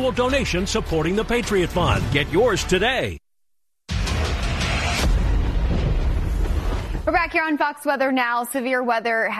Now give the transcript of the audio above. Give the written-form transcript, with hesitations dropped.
annual donation supporting the Patriot Fund. Get yours today. We're back here on Fox Weather now. Severe weather